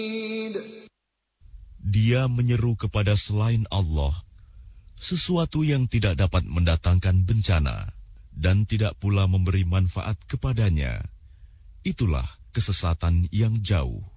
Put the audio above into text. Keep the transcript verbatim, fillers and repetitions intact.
Dia menyeru kepada selain Allah sesuatu yang tidak dapat mendatangkan bencana dan tidak pula memberi manfaat kepadanya. Itulah kesesatan yang jauh.